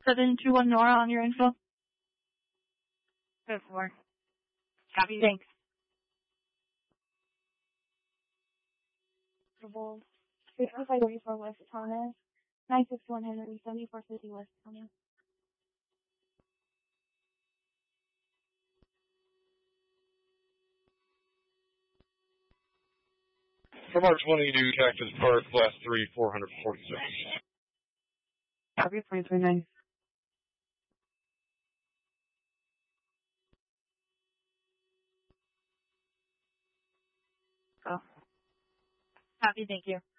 721 Nora on your info. Good for. Copy. Thanks. Bold. 6534 West Thomas. 961 Henry, 7450 West Thomas. From R20 to Cactus Park, Class 3, 446. Copy. 339. Oh. Copy. Thank you.